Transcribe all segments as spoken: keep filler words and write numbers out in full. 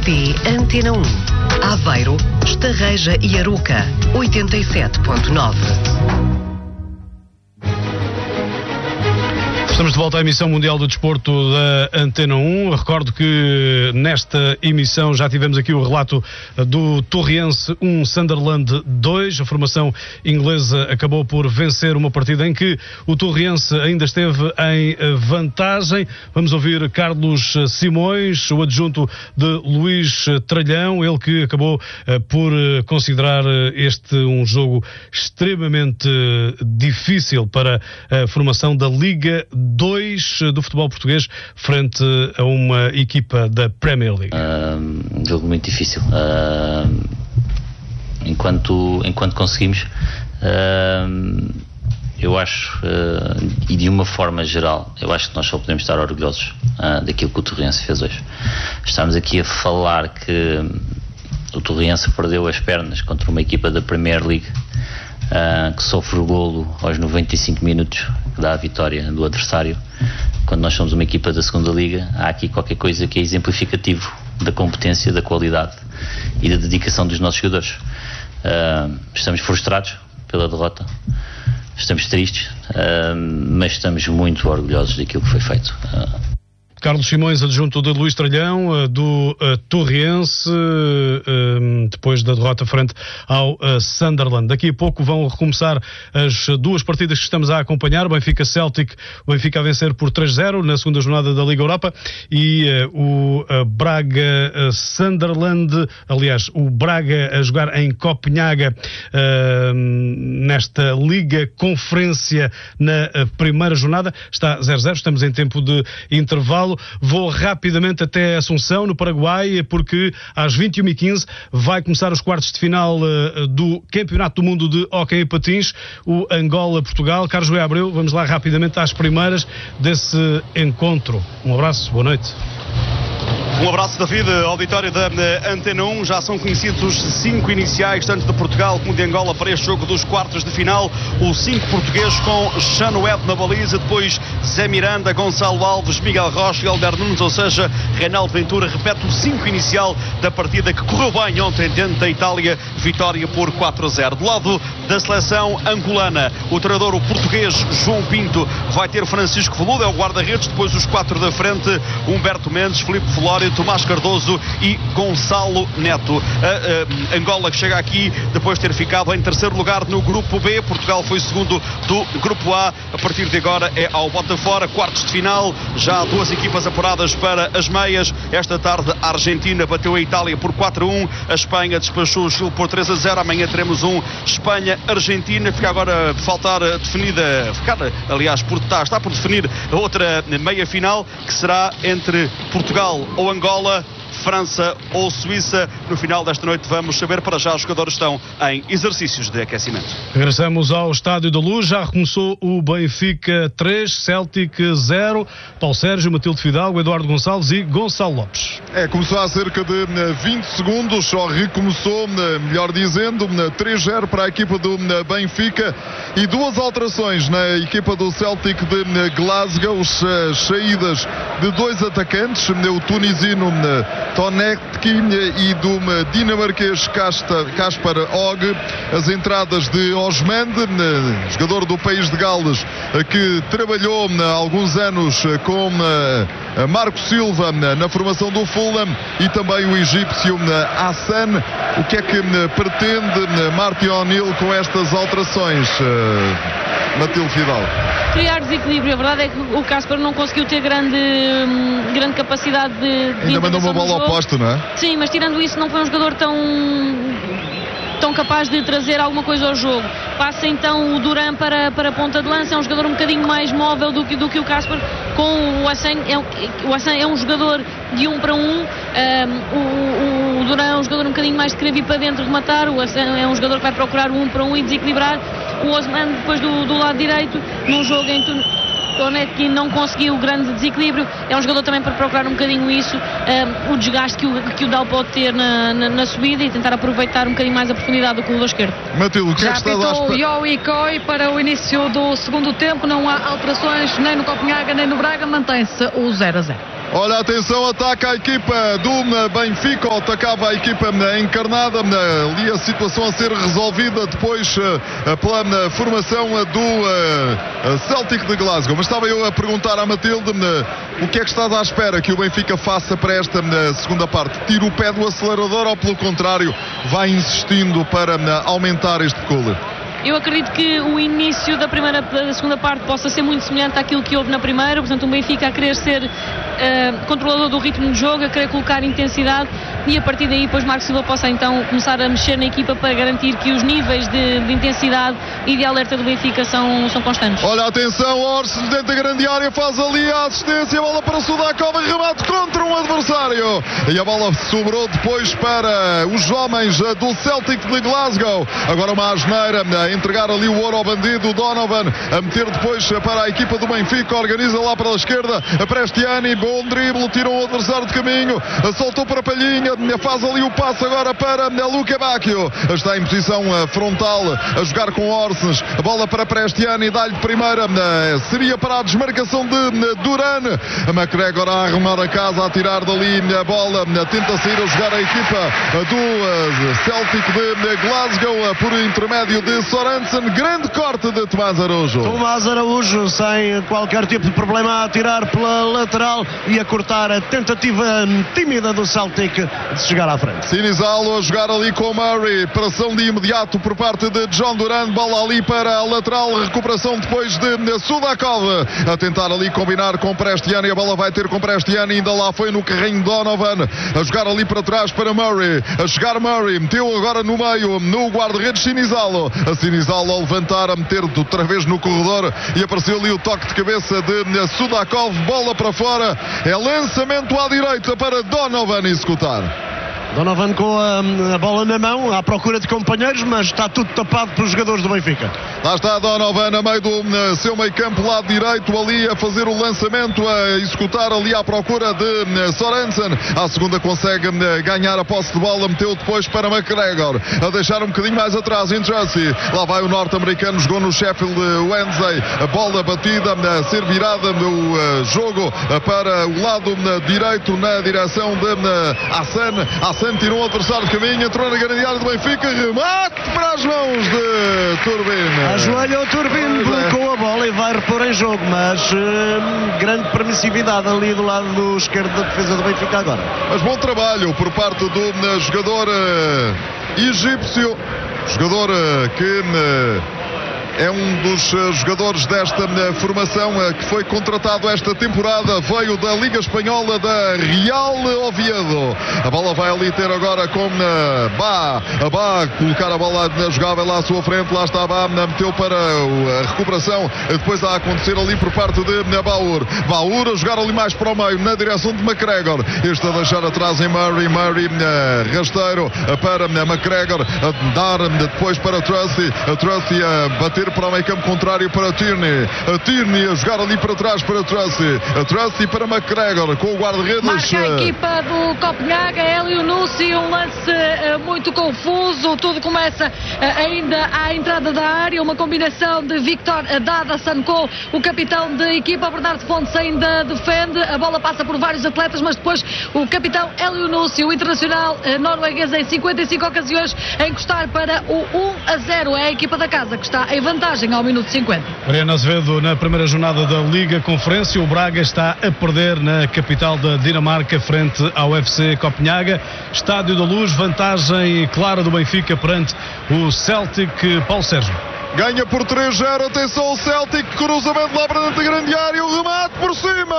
P Antena um. Aveiro, Estarreja e Aroca, oitenta e sete ponto nove. Estamos de volta à emissão mundial do desporto da Antena um. Recordo que nesta emissão já tivemos aqui o relato do Torriense um, Sunderland dois. A formação inglesa acabou por vencer uma partida em que o Torriense ainda esteve em vantagem. Vamos ouvir Carlos Simões, o adjunto de Luís Tralhão, ele que acabou por considerar este um jogo extremamente difícil para a formação da Liga dois do futebol português frente a uma equipa da Premier League. Um jogo muito difícil. Uh, enquanto, enquanto conseguimos, uh, eu acho, uh, e de uma forma geral, eu acho que nós só podemos estar orgulhosos uh, daquilo que o Torriense fez hoje. Estamos aqui a falar que o Torriense perdeu as pernas contra uma equipa da Premier League, Uh, que sofre o golo aos noventa e cinco minutos, que dá a vitória do adversário. Quando nós somos uma equipa da segunda Liga, há aqui qualquer coisa que é exemplificativo da competência, da qualidade e da dedicação dos nossos jogadores. Uh, estamos frustrados pela derrota, estamos tristes, uh, mas estamos muito orgulhosos daquilo que foi feito. Uh, Carlos Simões, adjunto de Luís Tralhão, do uh, Torriense, uh, depois da derrota frente ao uh, Sunderland. Daqui a pouco vão recomeçar as duas partidas que estamos a acompanhar. O Benfica Celtic, o Benfica a vencer por três zero na segunda jornada da Liga Europa, e uh, o uh, Braga uh, Sunderland, aliás, o Braga a jogar em Copenhaga uh, nesta Liga Conferência na uh, primeira jornada. Está zero zero, estamos em tempo de intervalo. Vou rapidamente até Assunção, no Paraguai, porque às vinte e uma e quinze vai começar os quartos de final uh, do Campeonato do Mundo de Hóquei em Patins, o Angola-Portugal. Carlos Goia Abreu, vamos lá rapidamente às primeiras desse encontro. Um abraço, boa noite. Um abraço, David, auditório da Antena um. Já são conhecidos os cinco iniciais, tanto de Portugal como de Angola, para este jogo dos quartos de final. O cinco português com Chanoed na baliza, depois Zé Miranda, Gonçalo Alves, Miguel Rocha e Alder Nunes, ou seja, Reinaldo Ventura. Repete o cinco inicial da partida que correu bem ontem diante da Itália, vitória por quatro a zero. Do lado da seleção angolana, o treinador, o português João Pinto, vai ter Francisco Veludo, é o guarda-redes, depois os quatro da frente, Humberto Mendes, Filipe Flório, Tomás Cardoso e Gonçalo Neto. A, a Angola que chega aqui depois de ter ficado em terceiro lugar no grupo B. Portugal foi segundo do grupo A. A partir de agora é ao bota fora, quartos de final. Já há duas equipas apuradas para as meias. Esta tarde a Argentina bateu a Itália por quatro a um. A Espanha despachou o Chile por três a zero. Amanhã teremos um Espanha-Argentina. Fica agora de faltar definida, ficar, aliás, por, está, está por definir a outra meia final, que será entre Portugal ou Angola, França ou Suíça. No final desta noite vamos saber. Para já os jogadores estão em exercícios de aquecimento. Regressamos ao Estádio da Luz. Já recomeçou o Benfica três, Celtic zero. Paulo Sérgio, Matilde Fidalgo, Eduardo Gonçalves e Gonçalo Lopes. É, começou há cerca de vinte segundos, só recomeçou, melhor dizendo, três zero para a equipa do Benfica e duas alterações na equipa do Celtic de Glasgow, as saídas de dois atacantes, o tunisino Tonetki e do dinamarquês Kaspar Og, as entradas de Osmand, jogador do país de Gales, que trabalhou há alguns anos com Marco Silva na formação do Fulham, e também o egípcio Hassan. O que é que pretende Martin O'Neill com estas alterações, Matilde Fidalgo? Criar desequilíbrio. A verdade é que o Kaspar não conseguiu ter grande, grande capacidade de, de ainda mandou uma bola ao posto, não é? Sim, mas tirando isso não foi um jogador tão tão capaz de trazer alguma coisa ao jogo. Passa então o Duran para, para a ponta de lança, é um jogador um bocadinho mais móvel do que, do que o Kaspar. Com o Hassan, é, o Hassan é um jogador de um para um, um o, o Duran é um jogador um bocadinho mais de querer vir para dentro rematar, o Hassan é um jogador que vai procurar um para um e desequilibrar. O Osman depois do, do lado direito, num jogo em que Tonetki não conseguiu grande desequilíbrio, é um jogador também para procurar um bocadinho isso, um, o desgaste que o, que o Dal pode ter na, na, na subida, e tentar aproveitar um bocadinho mais a profundidade do corredor esquerdo. Matilde, o que já é que está a apitou Yowie Coy para o início do segundo tempo, não há alterações nem no Copenhaga nem no Braga, mantém-se o zero a zero. Olha, atenção, ataca a equipa do Benfica, ou atacava a equipa encarnada, ali a situação a ser resolvida depois pela formação do Celtic de Glasgow. Mas estava eu a perguntar à Matilde o que é que estás à espera que o Benfica faça para esta segunda parte? Tira o pé do acelerador ou, pelo contrário, vai insistindo para aumentar este decúlio? Eu acredito que o início da primeira, da segunda parte possa ser muito semelhante àquilo que houve na primeira, portanto o Benfica a querer ser uh, controlador do ritmo do jogo, a querer colocar intensidade, e a partir daí depois Marco Silva possa então começar a mexer na equipa para garantir que os níveis de, de intensidade e de alerta do Benfica são, são constantes. Olha, atenção, Orson dentro da grande área faz ali a assistência, a bola para o Sudakov, remate contra um adversário, e a bola sobrou depois para os homens do Celtic de Glasgow. Agora uma asneira, a entregar ali o ouro ao bandido, Donovan a meter depois para a equipa do Benfica, organiza lá para a esquerda, a Prestiani, bom drible, tira um adversário de caminho, soltou para Palhinha, faz ali o passe agora para Luca Bacchio, está em posição frontal a jogar com Orsens, a bola para Prestiani, dá-lhe de primeira, seria para a desmarcação de Duran, a McGregor a arrumar a casa, a tirar dali a bola, tenta sair a jogar a equipa do Celtic de Glasgow por intermédio de Sorensen, grande corte de Tomás Araújo. Tomás Araújo sem qualquer tipo de problema a tirar pela lateral e a cortar a tentativa tímida do Celtic de chegar à frente. Sinizalo a jogar ali com Murray, pressão de imediato por parte de John Duran, bola ali para a lateral, recuperação depois de Sudakov, a tentar ali combinar com Prestiani, a bola vai ter com Prestiani, ainda lá foi no carrinho Donovan, a jogar ali para trás para Murray, a chegar Murray, meteu agora no meio, no guarda-redes Sinizalo, a Sinizalo a levantar, a meter outra vez no corredor e apareceu ali o toque de cabeça de Sudakov, bola para fora, é lançamento à direita para Donovan executar. Donovan com a, a bola na mão, à procura de companheiros, mas está tudo tapado pelos jogadores do Benfica. Lá está Donovan a meio do uh, seu meio campo, lado direito, ali a fazer o lançamento, a executar ali à procura de uh, Sorensen. À segunda consegue uh, ganhar a posse de bola, meteu depois para McGregor, a deixar um bocadinho mais atrás em Tracy. Lá vai o norte-americano, jogou no Sheffield Wednesday, a bola batida, a ser virada no uh, jogo uh, para o lado uh, direito, na direção de uh, Hassan. Hassan tirou o adversário de caminho, entrou na grande área do Benfica, remate para as mãos de Turbin. Ajoelha o Turbin, blocou a bola e vai repor em jogo, mas uh, grande permissividade ali do lado do esquerdo da defesa do Benfica agora. Mas bom trabalho por parte do uh, jogador uh, egípcio, jogador uh, que... Uh, é um dos uh, jogadores desta uh, formação uh, que foi contratado esta temporada, veio da Liga Espanhola da Real Oviedo. A bola vai ali ter agora com uh, Bá, a Bá colocar a bola uh, jogável lá à sua frente, lá está a Bá, uh, meteu para uh, a recuperação, uh, depois a acontecer ali por parte de uh, Baur. Baur a jogar ali mais para o meio, na direção de McGregor, este a deixar atrás em Murray, Murray uh, rasteiro uh, para uh, McGregor, a dar uh, depois para Tracy, uh, Tracy a bater para o meio campo contrário para Tierney, a Tierney a jogar ali para trás para Tracy, a Tracy para McGregor com o guarda-redes. Marca a equipa do Copenhaga, Hélio Núcio, um lance uh, muito confuso, tudo começa uh, ainda à entrada da área, uma combinação de Victor Dadasan com o capitão da equipa, Bernardo Fontes ainda defende, a bola passa por vários atletas, mas depois o capitão Hélio Núcio, o internacional uh, norueguês em cinquenta e cinco ocasiões, a encostar para o um a zero, é a equipa da casa que está em vantagem ao minuto cinquenta. Mariana Azevedo, na primeira jornada da Liga Conferência, o Braga está a perder na capital da Dinamarca frente ao F C Copenhaga. Estádio da Luz, vantagem clara do Benfica perante o Celtic. Paulo Sérgio. Ganha por três a zero, atenção o Celtic, cruzamento lá para dentro da grande área, o remate por cima,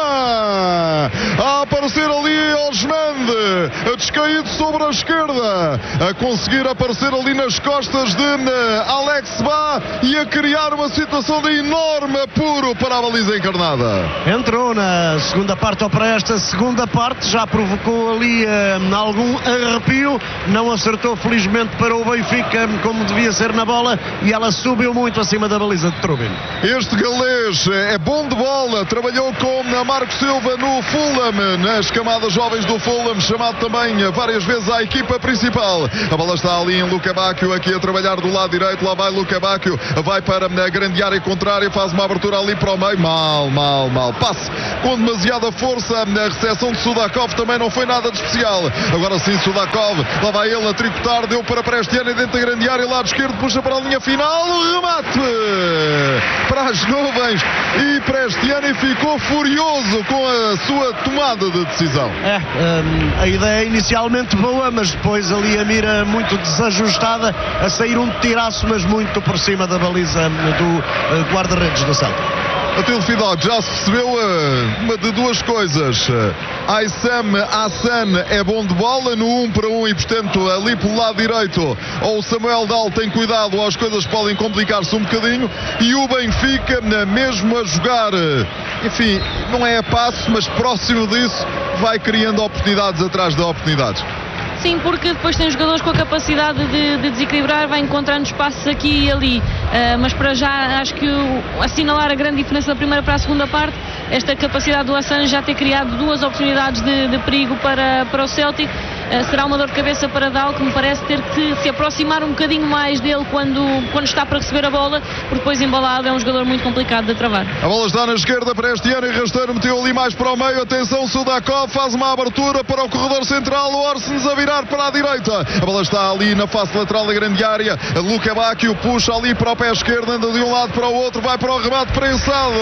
a aparecer ali Osmande, a descaído sobre a esquerda, a conseguir aparecer ali nas costas de Alex Bá e a criar uma situação de enorme apuro para a baliza encarnada. Entrou na segunda parte, ou para esta segunda parte, já provocou ali uh, algum arrepio, não acertou felizmente para o Benfica como devia ser na bola, e ela sube subiu muito acima da baliza de Trubin. Este galês é bom de bola, trabalhou com Marco Silva no Fulham, nas camadas jovens do Fulham, chamado também várias vezes à equipa principal. A bola está ali em Luca Bacchio, aqui a trabalhar do lado direito, lá vai Luca Bacchio, vai para a grande área contrária, faz uma abertura ali para o meio, mal, mal, mal, passe com demasiada força, a recepção de Sudakov também não foi nada de especial. Agora sim Sudakov, lá vai ele a tricotar, deu para Prestiani dentro da grande área, lado esquerdo, puxa para a linha final, remate para as nuvens e Prestiani ficou furioso com a sua tomada de decisão. É, um, a ideia é inicialmente boa, mas depois ali a mira muito desajustada, a sair um tiraço, mas muito por cima da baliza do uh, guarda-redes do Celtic. Atilio Fidalgo já se percebeu uh, uma de duas coisas. Uh, Aissam Hassan é bom de bola no um para um e, portanto, ali pelo lado direito, ou o Samuel Dal tem cuidado, ou as coisas podem complicar-se um bocadinho. E o Benfica, mesmo a jogar, enfim, não é a passo, mas próximo disso, vai criando oportunidades atrás de oportunidades. Sim, porque depois tem jogadores com a capacidade de, de desequilibrar, vai encontrando espaços aqui e ali, uh, mas para já acho que o, assinalar a grande diferença da primeira para a segunda parte, esta capacidade do Hassan já ter criado duas oportunidades de, de perigo para, para o Celtic, uh, será uma dor de cabeça para Dal, que me parece ter que se aproximar um bocadinho mais dele quando, quando está para receber a bola, porque depois embalado é um jogador muito complicado de travar. A bola está na esquerda para este ano e Rasteiro meteu ali mais para o meio, atenção, Sudakov faz uma abertura para o corredor central, o Orsens a virar para a direita, a bola está ali na face lateral da grande área, Luca Bacchio puxa ali para o pé esquerdo, anda de um lado para o outro, vai para o remate prensado,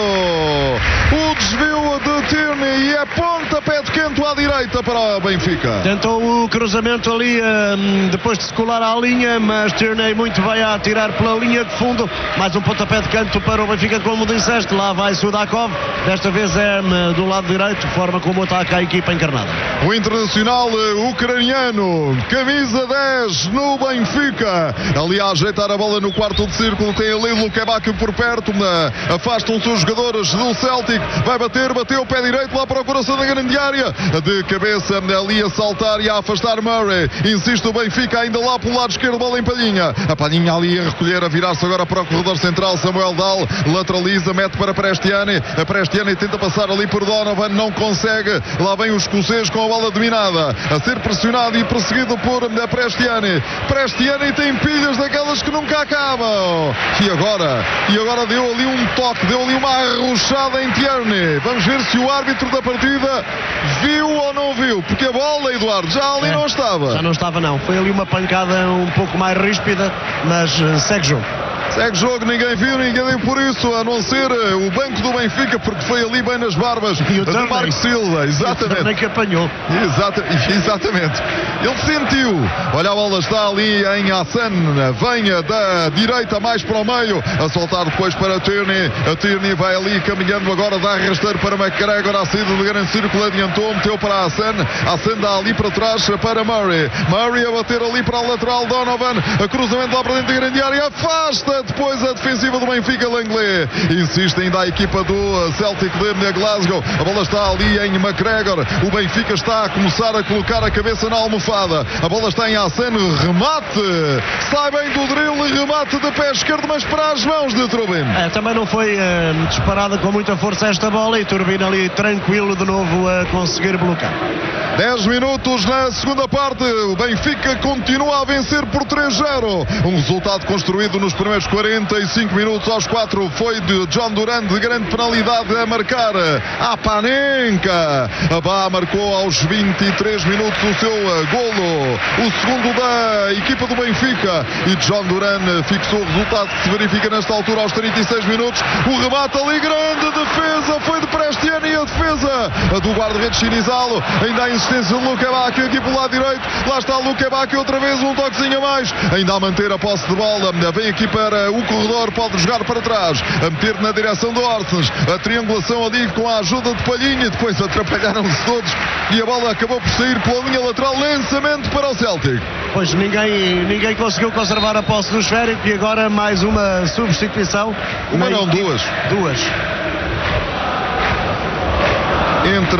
o desvio de Tierney e é pontapé de canto à direita para o Benfica. Tentou o cruzamento ali um, depois de se colar à linha, mas Tierney muito vai a atirar pela linha de fundo, mais um pontapé de canto para o Benfica, como disseste, lá vai Sudakov, desta vez é um, do lado direito, forma como ataca a equipa encarnada. O internacional ucraniano, camisa dez no Benfica, ali a ajeitar a bola no quarto de círculo, tem ali Luca Bacchio por perto, afastam-se os jogadores do Celtic, vai bater, bateu o pé direito lá para o coração da grande área, de cabeça ali a saltar e a afastar Murray, insiste o Benfica ainda lá pelo lado esquerdo, bola em Palhinha, a Palhinha ali a recolher, a virar-se agora para o corredor central, Samuel Dal lateraliza, mete para Prestiani, a Prestiani tenta passar ali por Donovan, não consegue, lá vem o escocês com a bola dominada, a ser pressionado e perseguido por Prestiani, Prestiani tem pilhas daquelas que nunca acabam, e agora, e agora deu ali um toque, deu ali uma arrochada em Tierney, vamos ver se o árbitro da partida viu ou não viu, porque a bola, Eduardo, já ali é, não estava. Já não estava não, foi ali uma pancada um pouco mais ríspida, mas uh, segue jogo. Segue jogo, ninguém viu, ninguém deu por isso, a não ser o banco do Benfica, porque foi ali bem nas barbas e o de Marco Silva, exatamente. E o que apanhou. Exata, exatamente. Ele sentiu. Olha, a bola está ali em Hassan, venha da direita mais para o meio, a soltar depois para Tierney. A Tierney vai ali caminhando agora, dá rasteiro para McGregor, a saída do grande círculo, adiantou, meteu para Hassan. Hassan dá ali para trás para Murray. Murray a bater ali para a lateral, Donovan, a cruzamento lá para dentro da grande área, afasta depois a defensiva do Benfica, Langley. Insiste ainda a equipa do Celtic de Glasgow. A bola está ali em McGregor. O Benfica está a começar a colocar a cabeça na almofada. A bola está em Hassan. Remate. Sai bem do drill e remate de pé esquerdo, mas para as mãos de Turbin. É, também não foi uh, disparada com muita força esta bola e Turbin ali tranquilo de novo a conseguir bloquear. dez minutos na segunda parte. O Benfica continua a vencer por três zero. Um resultado construído nos primeiros quarenta e cinco minutos. Aos quatro foi de John Duran, de grande penalidade a marcar a Panenka. A Bá marcou aos vinte e três minutos o seu golo, o segundo da equipa do Benfica, e John Duran fixou o resultado que se verifica nesta altura aos trinta e seis minutos. O remate ali, grande defesa, foi de Prestiani, a defesa do guarda-redes Chinizalo. Ainda há insistência de Luca Bacchio aqui pelo lado direito. Lá está Luca Bacchio outra vez, um toquezinho a mais, ainda a manter a posse de bola. Vem aqui para o corredor, pode jogar para trás, a meter na direção do Orsens, a triangulação ali com a ajuda de Palhinha, depois atrapalharam-se todos e a bola acabou por sair pela linha lateral. Lançamento para o Celtic. Pois ninguém, ninguém conseguiu conservar a posse do esférico e agora mais uma substituição. Uma não, duas. Duas. Entra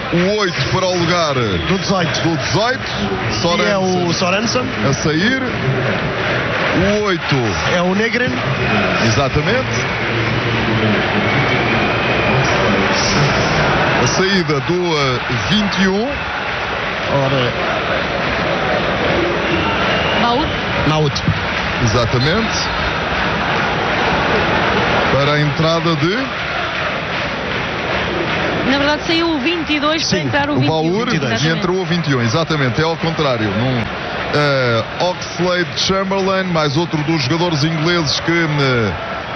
o oito para o lugar do dezoito. Do dezoito. E é o Sorensen a sair. O oito é o Negrin. Exatamente. A saída do uh, vinte e um. Ora. Maud. Maud. Exatamente. Para a entrada de. Na verdade saiu o vinte e dois para entrar o vinte e um. O Baur e entrou o vinte e um, exatamente, é ao contrário. Num, uh, Oxlade Chamberlain, mais outro dos jogadores ingleses que uh,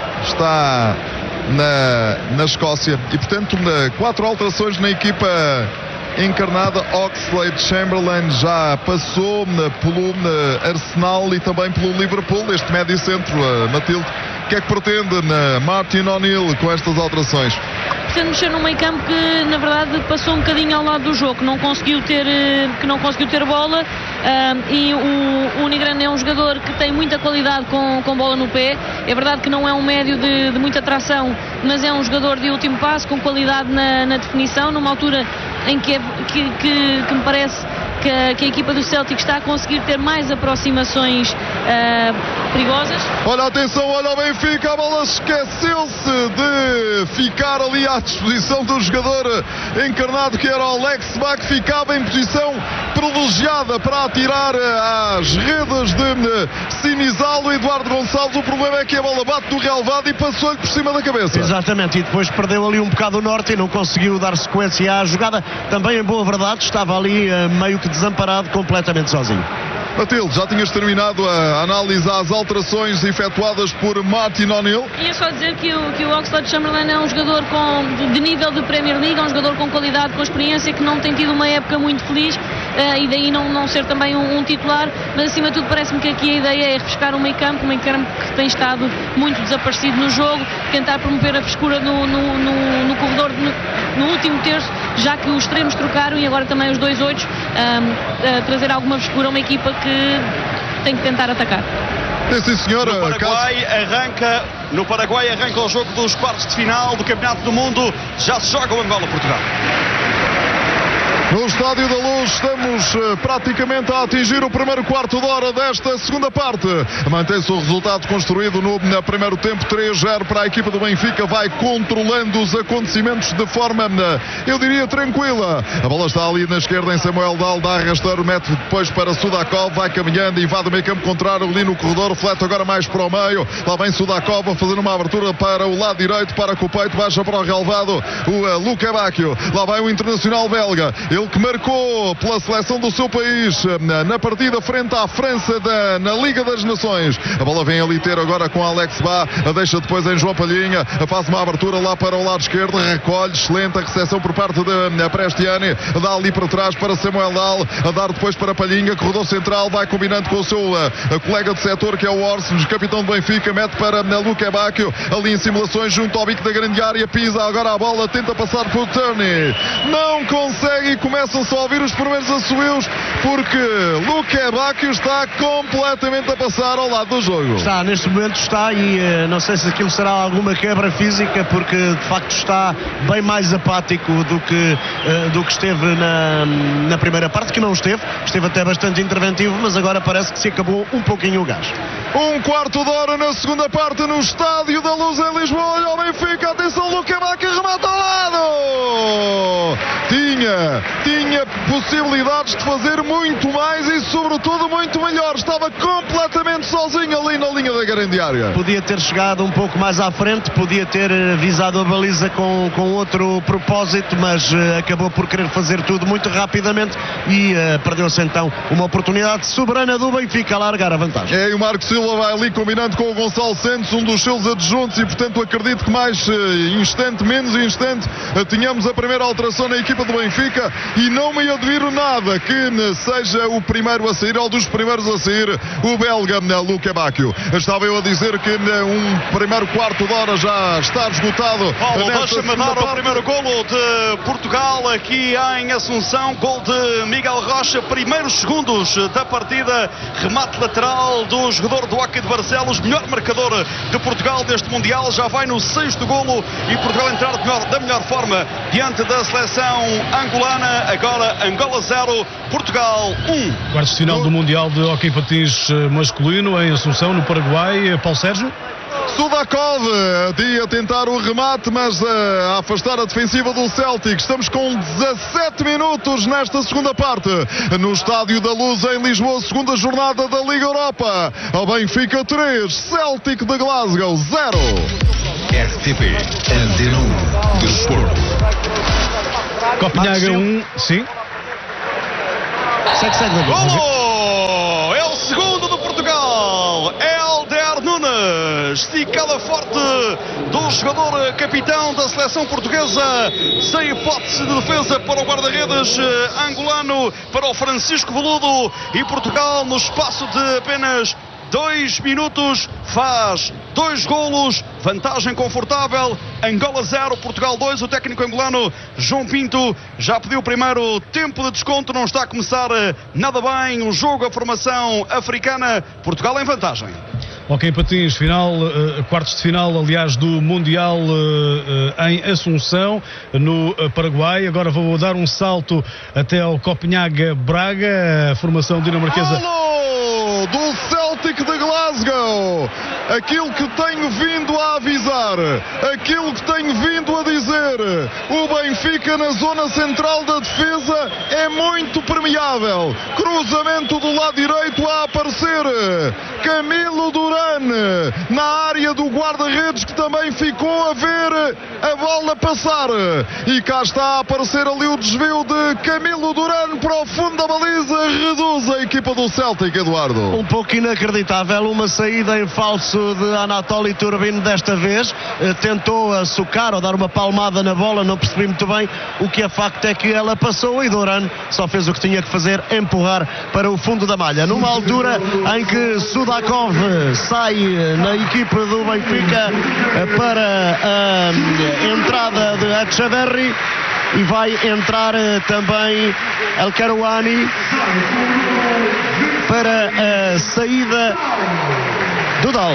está na, na Escócia. E portanto, uh, quatro alterações na equipa encarnada. Oxlade Chamberlain já passou uh, pelo uh, Arsenal e também pelo Liverpool. Este médio centro, uh, Matilde, o que é que pretende uh, Martin O'Neill com estas alterações? Pretende mexer num meio campo que na verdade passou um bocadinho ao lado do jogo, que não conseguiu ter, que não conseguiu ter bola, uh, e o, o Negreanu é um jogador que tem muita qualidade com, com bola no pé. É verdade que não é um médio de, de muita tração, mas é um jogador de último passo, com qualidade na, na definição, numa altura em que, é, que, que, que me parece que a, que a equipa do Celtic está a conseguir ter mais aproximações uh, perigosas. Olha, atenção, olha o Benfica, a bola esqueceu-se de ficar ali à disposição do jogador encarnado, que era o Alex Bach, ficava em posição privilegiada para atirar às redes de Sinizalo. Eduardo Gonçalves, o problema é que a bola bate no relvado e passou-lhe por cima da cabeça. Exatamente, e depois perdeu ali um bocado o norte e não conseguiu dar sequência à jogada. Também, em boa verdade, estava ali uh, meio que desamparado, completamente sozinho. Matilde, já tinhas terminado a análise às alterações efetuadas por Martin O'Neill. Ia só dizer que o, que o Oxlade Chamberlain é um jogador com, de, de nível de Premier League, é um jogador com qualidade, com experiência, que não tem tido uma época muito feliz, uh, e daí não, não ser também um, um titular, mas acima de tudo parece-me que aqui a ideia é refrescar o meio campo, o meio campo que tem estado muito desaparecido no jogo, tentar promover a frescura no, no, no, no corredor, no, no último terço, já que os extremos trocaram e agora também os dois oitos, um, uh, trazer alguma frescura a uma equipa que tem que tentar atacar. Sim, senhora. No Paraguai arranca, no Paraguai arranca o jogo dos quartos de final do Campeonato do Mundo. Já se joga o Angola-Portugal. No Estádio da Luz estamos uh, praticamente a atingir o primeiro quarto de hora desta segunda parte. Mantém-se o resultado construído no, no primeiro tempo, três a zero para a equipa do Benfica. Vai controlando os acontecimentos de forma, uh, eu diria, tranquila. A bola está ali na esquerda em Samuel Dal, dá arrastar, mete depois para Sudakov, vai caminhando, invade o meio campo contrário ali no corredor, reflete agora mais para o meio. Lá vem Sudakov a fazer uma abertura para o lado direito, para que o peito baixa para o relvado o uh, Luka Bacchio. Lá vai o internacional belga. Ele que marcou pela seleção do seu país na partida frente à França da, na Liga das Nações. A bola vem ali ter agora com Alex Bá, a deixa depois em João Palhinha, faz uma abertura lá para o lado esquerdo, recolhe, excelente a recepção por parte de Prestiani, dá ali para trás para Samuel Dal, a dar depois para Palhinha, corredor central, vai combinando com o seu a, colega de setor, que é o Orsens, capitão do Benfica, mete para Luka Bacchio, ali em simulações junto ao bico da grande área, pisa agora a bola, tenta passar por Turney, não consegue e começam-se a ouvir os primeiros assobios, porque Luka Bacchio está completamente a passar ao lado do jogo. Está, neste momento está, e uh, não sei se aquilo será alguma quebra física, porque de facto está bem mais apático do que, uh, do que esteve na, na primeira parte, que não esteve, esteve até bastante interventivo, mas agora parece que se acabou um pouquinho o gás. Um quarto de hora na segunda parte no Estádio da Luz em Lisboa. Olha o Benfica, atenção, Luka Bacchio remata ao lado. Tinha, tinha possibilidades de fazer muito mais e sobretudo muito melhor. Estava completamente sozinho ali na linha da grande área. Podia ter chegado um pouco mais à frente, podia ter visado a baliza com, com outro propósito, mas uh, acabou por querer fazer tudo muito rapidamente e uh, perdeu-se então uma oportunidade soberana do Benfica a largar a vantagem. É, e o Marco Silva vai ali combinando com o Gonçalo Santos, um dos seus adjuntos, e portanto acredito que mais uh, instante, menos instante, uh, tínhamos a primeira alteração na equipa do Benfica, e não me admiro nada que uh, seja o primeiro a sair, ou dos primeiros a sair, o belga uh, Luka Bacchio. Estava eu a dizer que uh, um primeiro quarto de hora já está esgotado. Paulo, deixa-me dar parte. O primeiro golo de Portugal aqui em Assunção, gol de Miguel Rocha, primeiros segundos da partida, remate lateral do jogador do Hockey de Barcelos, melhor marcador de Portugal deste Mundial, já vai no sexto golo e Portugal entrar de melhor, da melhor forma diante da seleção angolana. Agora Angola zero, Portugal um. Quartos de final do Mundial de Hóquei Patins masculino em Assunção, no Paraguai. Paulo Sérgio. Sudakov a tentar o remate, mas a afastar a defensiva do Celtic. Estamos com dezassete minutos nesta segunda parte, no Estádio da Luz em Lisboa, segunda jornada da Liga Europa. Ao Benfica três, Celtic de Glasgow zero. R T P Antena um Desporto. Copenhaga um, sim. Segue, segue, Golo! É o segundo do Portugal. Hélder Nunes, esticada forte do jogador capitão da seleção portuguesa, sem hipótese de defesa para o guarda-redes angolano, para o Francisco Veludo, e Portugal, no espaço de apenas dois minutos, faz dois golos, vantagem confortável. Angola zero, Portugal dois. O técnico angolano João Pinto já pediu o primeiro tempo de desconto. Não está a começar nada bem o jogo, a formação africana. Portugal em vantagem. Ok, patins, final, uh, quartos de final, aliás, do Mundial uh, uh, em Assunção, no uh, Paraguai. Agora vou dar um salto até ao Copenhaga Braga, a formação dinamarquesa. Alô, do Celtic de Glasgow. Aquilo que tenho vindo a avisar, aquilo que tenho vindo a dizer, o Benfica na zona central da defesa é muito permeável. Cruzamento do lado direito a aparecer Camilo Duran na área do guarda-redes, que também ficou a ver a bola passar, e cá está a aparecer ali o desvio de Camilo Duran para o fundo da baliza. Reduz a equipa do Celtic, Eduardo. Um pouco inacreditável, uma saída em falso de Anatoly Turbin desta vez. Tentou a socar ou dar uma palmada na bola, não percebi muito bem. O que é facto é que ela passou e Duran só fez o que tinha que fazer, empurrar para o fundo da malha. Numa altura em que Sudakov sai na equipe do Benfica para a entrada de Echeverri, e vai entrar também El Karouani para a saída do Dal.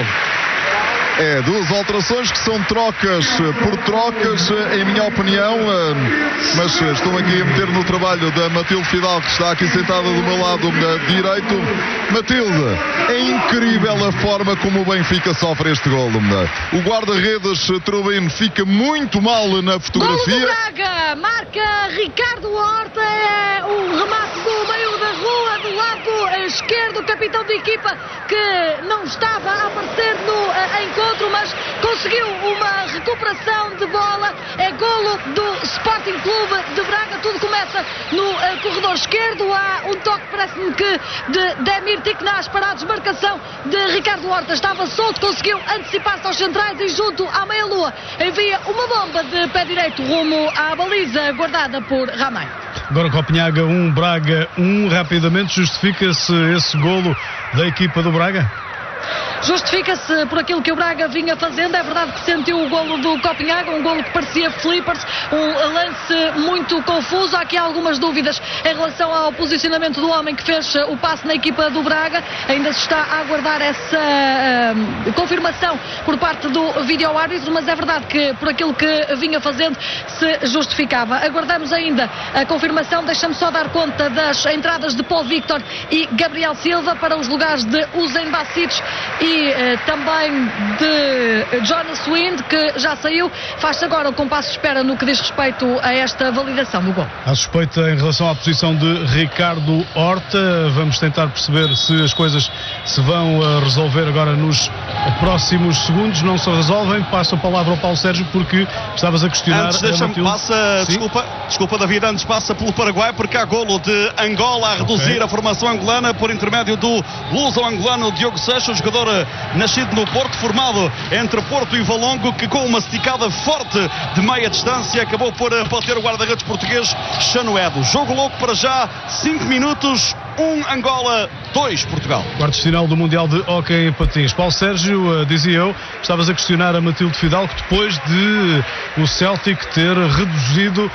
É, duas alterações que são trocas por trocas, em minha opinião, mas estou aqui a meter no trabalho da Matilde Fidal, que está aqui sentada do meu lado direito. Matilde, é incrível a forma como o Benfica sofre este golo. O guarda-redes Trubin fica muito mal na fotografia. Golo do Braga, marca Ricardo Horta, é o remate do meio da rua, do lado esquerdo, capitão de equipa, que não estava a aparecer no encontro, mas conseguiu uma recuperação de bola. É golo do Sporting Clube de Braga. Tudo começa no uh, corredor esquerdo. Há um toque, parece-me que de Demir Tiknaz, para a desmarcação de Ricardo Horta. Estava solto, conseguiu antecipar-se aos centrais e junto à meia-lua envia uma bomba de pé direito rumo à baliza guardada por Ramay. Agora Copenhaga um, Braga um. Rapidamente justifica-se esse golo da equipa do Braga? Justifica-se por aquilo que o Braga vinha fazendo. É verdade que sentiu o golo do Copenhaga, um golo que parecia flippers, um lance muito confuso. Há aqui algumas dúvidas em relação ao posicionamento do homem que fez o passe na equipa do Braga. Ainda se está a aguardar essa uh, confirmação por parte do vídeo-árbitro, mas é verdade que por aquilo que vinha fazendo se justificava. Aguardamos ainda a confirmação. Deixa-me só dar conta das entradas de Paul Victor e Gabriel Silva para os lugares de Usain Bacic e uh, também de Jonas Wind, que já saiu. Faz-se agora o compasso de espera no que diz respeito a esta validação do gol. Há suspeita em relação à posição de Ricardo Horta. Vamos tentar perceber se as coisas se vão uh, resolver agora nos próximos segundos. Não se resolvem. Passo a palavra ao Paulo Sérgio, porque estavas a questionar. Antes, deixa-me, passa, desculpa, desculpa David, antes passa pelo Paraguai, porque há golo de Angola a reduzir okay. a formação angolana por intermédio do luso-angolano Diogo Seixas, o jogador nascido no Porto, formado entre Porto e Valongo, que com uma esticada forte de meia distância acabou por bater o guarda-redes português Chanoedo. Jogo louco para já, cinco minutos, um Angola, dois Portugal. Quartos de final do Mundial de Hóquei em Patins. Paulo Sérgio, uh, dizia eu, estavas a questionar a Matilde Fidal, que depois de o Celtic ter reduzido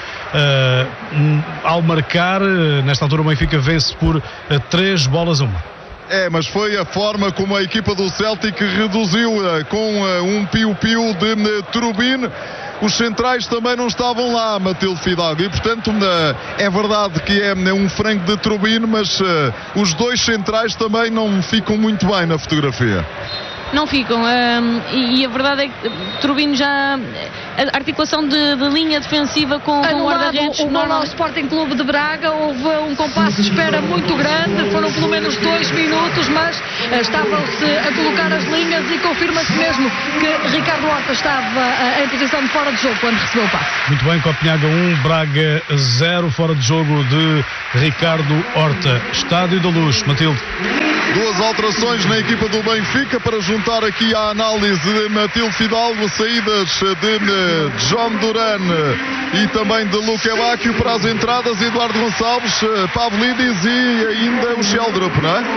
uh, ao marcar, uh, nesta altura o Benfica vence por uh, três bolas a uma. É, mas foi a forma como a equipa do Celtic reduziu uh, com uh, um piu-piu de uh, Trubin. os centrais também não estavam lá, Matilde Fidalgo, e portanto é verdade que é um frango de Trubin, mas os dois centrais também não ficam muito bem na fotografia. Não ficam, um, e, e a verdade é que Trubin já, a articulação de, de linha defensiva com, com o guarda-redes o normal... ao Sporting Clube de Braga, houve um compasso de espera muito grande, foram pelo menos dois minutos, mas uh, estavam-se a colocar as linhas e confirma-se mesmo que Ricardo Horta estava uh, em posição de fora de jogo quando recebeu o passe. Muito bem, Copenhaga um, Braga zero, fora de jogo de Ricardo Horta. Estádio da Luz, Matilde. Duas alterações na equipa do Benfica para juntar aqui à análise de Matilde Fidalgo, saídas de John Duran e também de Luque Bacchio para as entradas, Eduardo Gonçalves, Pavlidis e ainda o Sheldrup, não é?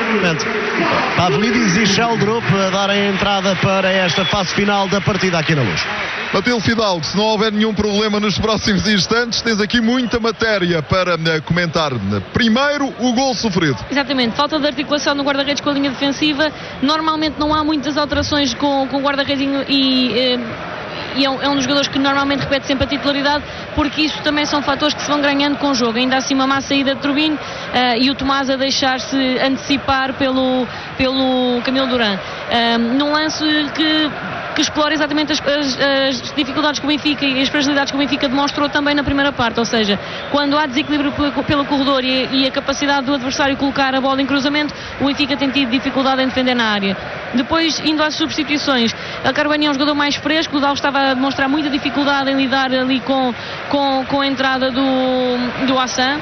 Pavlidis e Sheldrup a darem a entrada para esta fase final da partida aqui na Luz. Matilde Fidalgo, se não houver nenhum problema nos próximos instantes, tens aqui muita matéria para comentar. Primeiro, o gol sofrido. Exatamente, falta de articulação no guarda-redes com a linha defensiva. Normalmente não há muitas alterações com, com o guarda-redes e, e é, um, é um dos jogadores que normalmente repete sempre a titularidade, porque isso também são fatores que se vão ganhando com o jogo. Ainda assim uma má saída de Trubin uh, e o Tomás a deixar-se antecipar pelo, pelo Camilo Duran. Uh, num lance que que explora exatamente as, as, as dificuldades que o Benfica e as fragilidades que o Benfica demonstrou também na primeira parte, ou seja, quando há desequilíbrio pelo, pelo corredor e, e a capacidade do adversário colocar a bola em cruzamento, o Benfica tem tido dificuldade em defender na área. Depois, indo às substituições, a Carbani é um jogador mais fresco, o Dal estava a demonstrar muita dificuldade em lidar ali com, com, com a entrada do, do Hassan.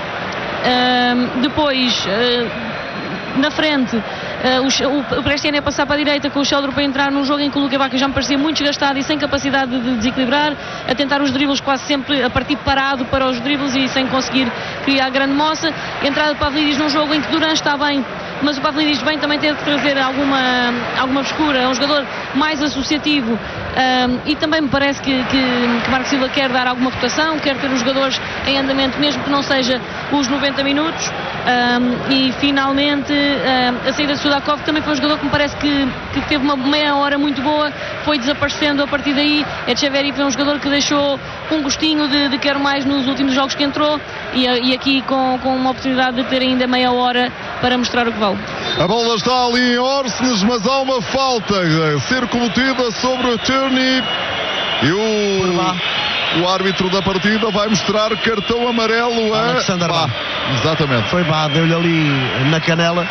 Uh, depois, uh, na frente, Uh, o, o Prestiano é passar para a direita com o Sheldrup para entrar num jogo em que o Luque Bacchio já me parecia muito desgastado e sem capacidade de desequilibrar, a tentar os dribles quase sempre a partir parado para os dribles e sem conseguir criar grande moça. Entrada de Pavlidis num jogo em que Duran está bem, mas o Pavlidis vem também ter de trazer alguma, alguma frescura, é um jogador mais associativo. Um, e também me parece que, que, que Marco Silva quer dar alguma rotação, quer ter os jogadores em andamento, mesmo que não seja os noventa minutos. Um, e finalmente um, a saída de Sudakov também foi um jogador que me parece que, que teve uma meia hora muito boa, foi desaparecendo a partir daí. Echeverri foi um jogador que deixou um gostinho de, de quero mais nos últimos jogos que entrou e, e aqui com, com uma oportunidade de ter ainda meia hora para mostrar o que vale. A bola está ali em Orsnes, mas há uma falta a ser cometida sobre o Tierney e o, o árbitro da partida vai mostrar cartão amarelo a Alexander Bá. Exatamente. Foi Bá, deu-lhe ali na canela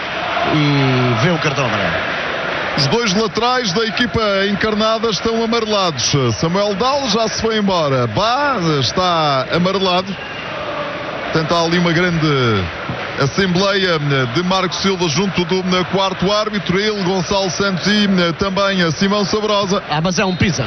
e vê o cartão amarelo. Os dois laterais da equipa encarnada estão amarelados. Samuel Dal já se foi embora. Bá está amarelado. Portanto, há ali uma grande assembleia de Marco Silva junto do quarto árbitro, ele, Gonçalo Santos e também a Simão Sabrosa. Ah, mas é um pisão.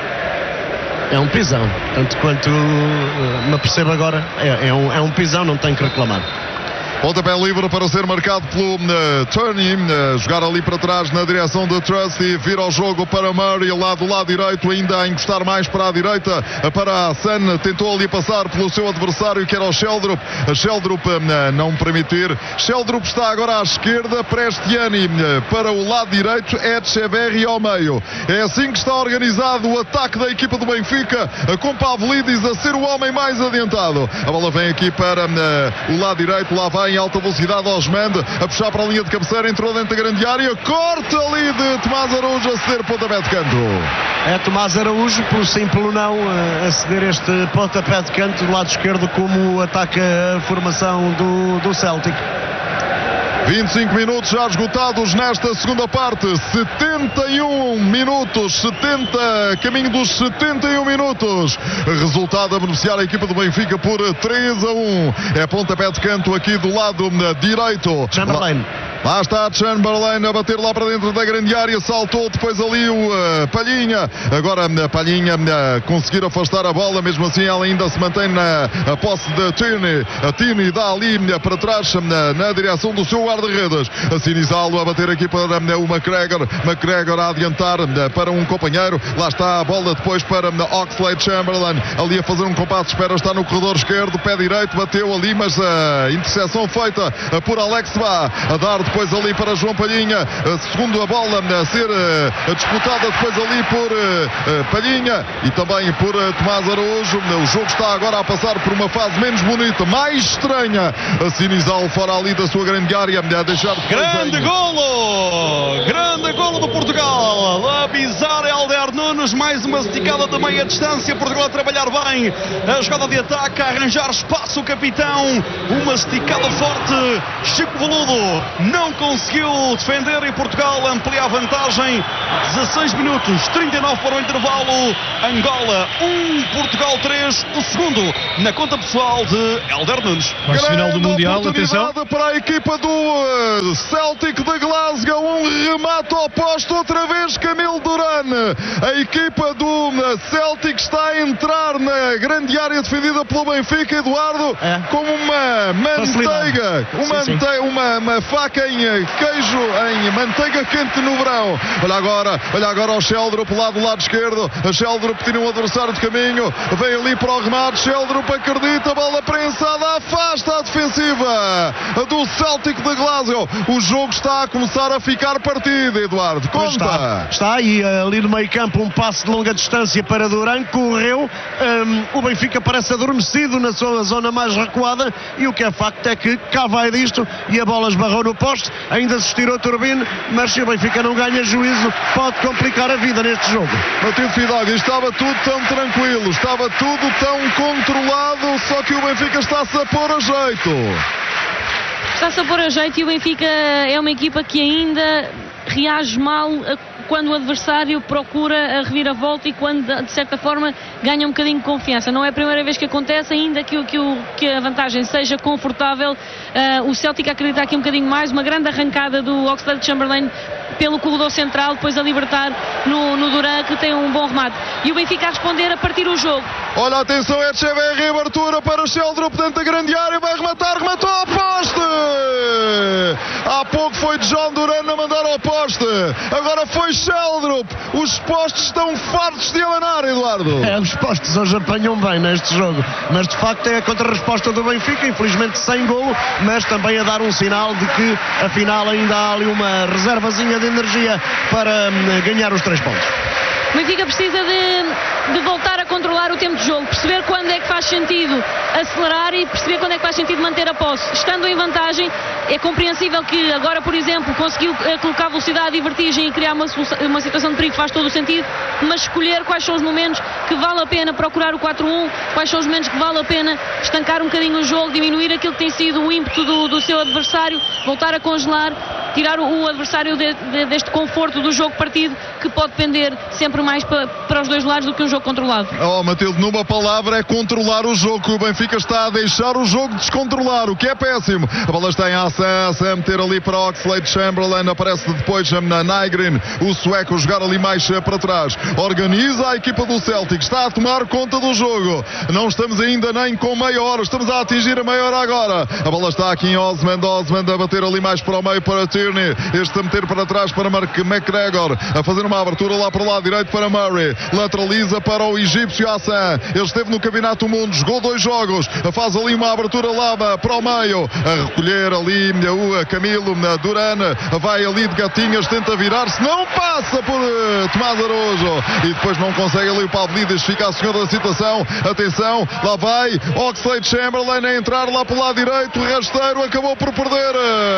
É um pisão. Tanto quanto uh, me apercebo agora, é, é, um, é um pisão, não tem que reclamar. Pontapé livre para ser marcado pelo uh, Turney, uh, jogar ali para trás na direção de Trusty, vira ao jogo para Murray, lá do lado direito, ainda a encostar mais para a direita, uh, para a Sen, tentou ali passar pelo seu adversário que era o Sheldrup, a Sheldrup uh, não permitir, Sheldrup está agora à esquerda, Prestiani uh, para o lado direito, Echeverri ao meio. É assim que está organizado o ataque da equipa do Benfica, uh, com Pavlidis a ser o homem mais adiantado. A bola vem aqui para uh, o lado direito, lá vai em alta velocidade Osmand, a puxar para a linha de cabeceira, entrou dentro da grande área, corta ali de Tomás Araújo a ceder pontapé de canto. É Tomás Araújo, por sim pelo não, a ceder este pontapé de canto do lado esquerdo, como ataca a formação do, do Celtic. vinte e cinco minutos já esgotados nesta segunda parte, setenta e um minutos, setenta, caminho dos setenta e um minutos, resultado a beneficiar a equipa do Benfica por três a um, é pontapé de canto aqui do lado direito. Chamberlain. Lá está Chamberlain a bater lá para dentro da grande área, saltou depois ali o uh, Palhinha, agora a Palhinha uh, conseguir afastar a bola, mesmo assim ela ainda se mantém na a posse de Tierney, a Tierney dá ali uh, para trás uh, na direção do seu guarda-redes, a Sinizalo a bater aqui para uh, o McGregor, McGregor a adiantar uh, para um companheiro, lá está a bola depois para uh, Oxlade Chamberlain, ali a fazer um compasso de espera, está no corredor esquerdo, pé direito, bateu ali, mas a uh, interseção feita uh, por Alex Bá, a dar depois ali para João Palhinha, segundo a bola a ser disputada depois ali por Palhinha e também por Tomás Araújo. O jogo está agora a passar por uma fase menos bonita, mais estranha. A Sinizal fora ali da sua grande área, a deixar grande golo, grande golo do Portugal. A pisar Helder Nunes, mais uma esticada de meia distância. Portugal a trabalhar bem a jogada de ataque, a arranjar espaço o capitão, uma esticada forte. Chico Veludo não conseguiu defender e Portugal amplia a vantagem. dezasseis minutos, trinta e nove para o intervalo. Angola um, Portugal três. O segundo na conta pessoal de Helder Nunes. Mas final do Mundial, atenção para a equipa do Celtic de Glasgow, um remate oposto outra vez Camilo Duran. A equipa do Celtic está a entrar na grande área defendida pelo Benfica, Eduardo, é. com uma manteiga, uma, sim, sim. Uma, uma faca em queijo, em manteiga quente no verão. Olha agora, olha agora o Sheldrup lá do lado esquerdo. A Sheldrup tira um adversário de caminho, vem ali para o remate. Sheldrup acredita, bola prensada, afasta a defensiva do Celtic de Glasgow. O jogo está a começar a ficar partido, Eduardo. Conta. Está, está aí ali no meio campo um passe de longa distância para Duran, correu. Um, o Benfica parece adormecido na sua zona mais recuada e o que é facto é que cá vai disto e a bola esbarrou no poste. Ainda se estirou Turbine, mas se o Benfica não ganha juízo, pode complicar a vida neste jogo. Matilde Fidalgo, estava tudo tão tranquilo, estava tudo tão controlado, só que o Benfica está-se a pôr a jeito. Está-se a pôr a jeito e o Benfica é uma equipa que ainda reage mal quando o adversário procura a reviravolta e quando, de certa forma, ganha um bocadinho de confiança. Não é a primeira vez que acontece, ainda que, que, o, que a vantagem seja confortável. Uh, o Celtic acredita aqui um bocadinho mais, uma grande arrancada do Oxlade-Chamberlain pelo corredor central, depois a libertar no, no Duran, que tem um bom remate. E o Benfica a responder a partir do jogo. Olha, atenção, Echeverri, abertura para o Sheldrup dentro da grande área, vai rematar, rematou ao poste! Há pouco foi John Duran a mandar ao poste, agora foi Sheldrup. Os postes estão fartos de emanar, Eduardo. É, os postes hoje apanham bem neste jogo, mas de facto é a contra-resposta do Benfica, infelizmente sem golo, mas também a dar um sinal de que afinal ainda há ali uma reservazinha de energia para hum, ganhar os três pontos. O Benfica precisa de, de voltar a controlar o tempo de jogo, perceber quando é que faz sentido acelerar e perceber quando é que faz sentido manter a posse. Estando em vantagem, é compreensível que agora, por exemplo, conseguiu colocar velocidade e vertigem e criar uma, uma situação de perigo, faz todo o sentido, mas escolher quais são os momentos que vale a pena procurar o quatro um, quais são os momentos que vale a pena estancar um bocadinho o jogo, diminuir aquilo que tem sido o ímpeto do, do seu adversário, voltar a congelar, tirar o, o adversário de, de, deste conforto do jogo partido, que pode pender sempre mais para, para os dois lados do que um jogo controlado. Oh, Matilde, numa palavra é controlar o jogo. O Benfica está a deixar o jogo descontrolar, o que é péssimo. A bola está em ação, a meter ali para Oxlade-Chamberlain, aparece depois na Nygren, o sueco jogar ali mais para trás. Organiza a equipa do Celtic, está a tomar conta do jogo. Não estamos ainda nem com meia hora, estamos a atingir a meia hora agora. A bola está aqui em Osmond, Osmond a bater ali mais para o meio para Tierney, este a meter para trás para Mark McGregor, a fazer uma abertura lá para o lado direito para Murray, lateraliza para o egípcio Hassan. Ele esteve no Campeonato do Mundo, jogou dois jogos, faz ali uma abertura lá para o meio, a recolher ali o Camilo Duran, vai ali de gatinhas, tenta virar-se, não passa por uh, Tomás Araújo e depois não consegue ali o Pavlidis, fica a senhora da situação. Atenção, lá vai Oxlade-Chamberlain a entrar lá para o lado direito, o rasteiro acabou por perder